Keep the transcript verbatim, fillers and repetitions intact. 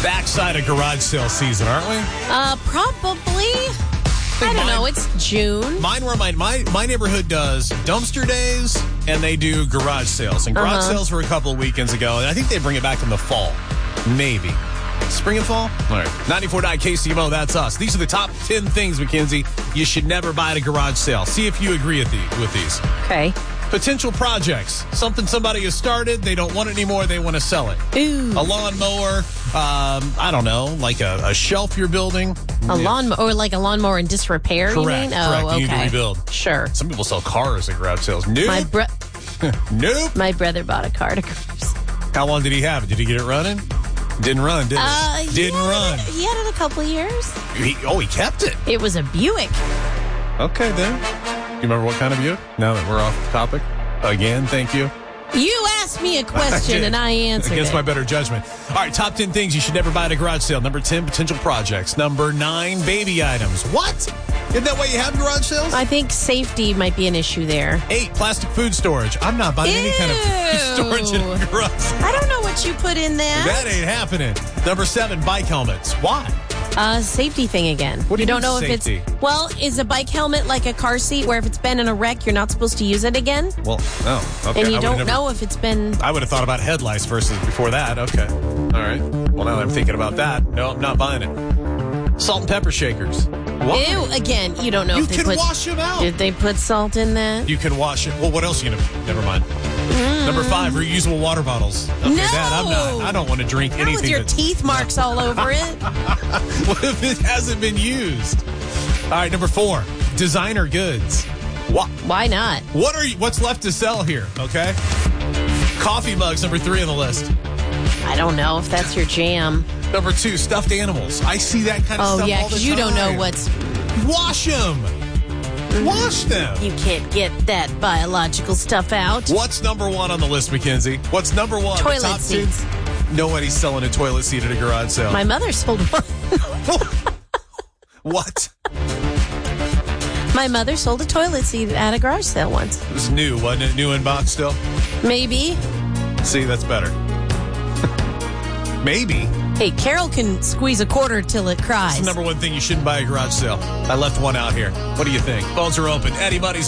backside of garage sale season, aren't we? Uh, probably. I don't mine, know. It's June. Mine were my, my my neighborhood does dumpster days and they do garage sales. And garage Uh-huh. sales were a couple of weekends ago, and I think they bring it back in the fall. Maybe. Spring and fall? All right. ninety-four point nine K C M O, that's us. These are the top ten things, Mackenzie, you should never buy at a garage sale. See if you agree with, the, with these. Okay. Potential projects. Something somebody has started, they don't want it anymore, they want to sell it. Ooh. A lawnmower, um, I don't know, like a, a shelf you're building. A Yeah. lawnmower, or like a lawnmower in disrepair, you Correct, mean? Oh, correct. okay. You need to rebuild. Sure. Some people sell cars at garage sales. Nope. My bro- nope. my brother bought a car to cruise. How long did he have it? Did he get it running? Didn't run, did it? Uh, he Didn't had run. It, he had it a couple of years. He, oh, he kept it. It was a Buick. Okay, then. You remember what kind of Buick? Now that we're off topic. Again, thank you. You asked me a question did. and I answered Against it. my better judgment. All right, top ten things you should never buy at a garage sale. Number ten, potential projects. Number nine, baby items. What? Isn't that why you have garage sales? I think safety might be an issue there. Eight, plastic food storage. I'm not buying any kind of food Ew. storage in a garage sale. I don't know what you put in that. That ain't happening. Number seven, bike helmets. Why? Uh, safety thing again. What do you don't mean know safety? if it's well. Is a bike helmet like a car seat where if it's been in a wreck, you're not supposed to use it again? Well, no. Okay. and you I would've don't never- know if it's been. I would have thought about headlights versus before that. Okay. All right. Well, now that I'm thinking about that, no, I'm not buying it. Salt and pepper shakers. Why? Ew, again, you don't know You if they can put. wash them out. Did they put salt in that? You can wash it. Well, what else are you going to... Never mind. Number five, reusable water bottles. Okay, No! that I'm not. I don't want to drink Not anything with your that's- teeth marks all over it. What if it hasn't been used? All right, number four, designer goods. What? Why not? What are you? What's left to sell here? Okay. Coffee mugs, number three on the list. I don't know if that's your jam. Number two, stuffed animals. I see that kind of Oh stuff yeah, all the because you don't know time. what's. Wash them. Wash them. You can't get that biological stuff out. What's number one on the list, Mackenzie? What's number one? The Toilet top two? seats. Nobody's selling a toilet seat at a garage sale. My mother sold one. What? My mother sold a toilet seat at a garage sale once. It was new, wasn't it? New in box still? Maybe. See, that's better. Maybe. Hey, Carol can squeeze a quarter till it cries. It's the number one thing you shouldn't buy at a garage sale. I left one out here. What do you think? Phones are open. Eddie Money's